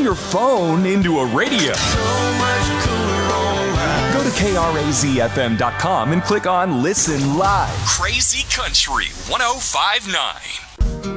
turn your phone into a radio. Go to KRAZFM.com and click on Listen Live. Crazy Country 1059.